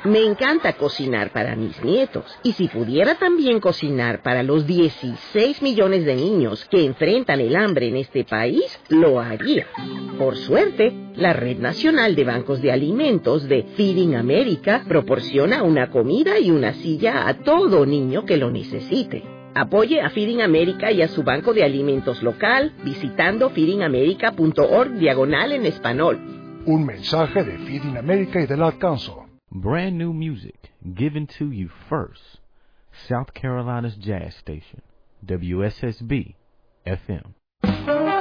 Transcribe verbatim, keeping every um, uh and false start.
Me encanta cocinar para mis nietos, y si pudiera también cocinar para los dieciséis millones de niños que enfrentan el hambre en este país, lo haría. Por suerte, la Red Nacional de Bancos de Alimentos de Feeding America proporciona una comida y una silla a todo niño que lo necesite. Apoye a Feeding America y a su banco de alimentos local visitando feeding america punto org diagonal en español. Un mensaje de Feeding America y del Alcanzo. Brand new music given to you first. South Carolina's Jazz Station, W S S B F M.